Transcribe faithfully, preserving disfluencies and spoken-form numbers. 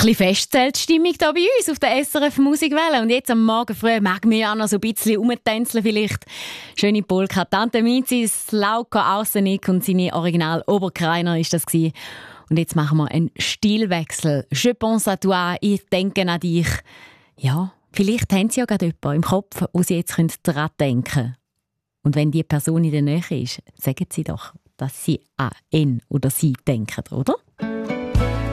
bisschen Festzeltstimmung hier bei uns auf der S R F Musikwelle. Und jetzt am Morgen früh mag mir ja noch so ein bisschen rumtänzeln vielleicht. Schöne Polka. Tante Mizis, Lauko Arsenik und seine Original Oberkreiner ist das gewesen. Und jetzt machen wir einen Stilwechsel. Je pense à toi, ich denke an dich. Ja, vielleicht haben Sie ja gerade jemanden im Kopf, wo Sie jetzt daran denken können. Und wenn die Person in der Nähe ist, sagen Sie doch, dass Sie an ihn oder sie denken, oder?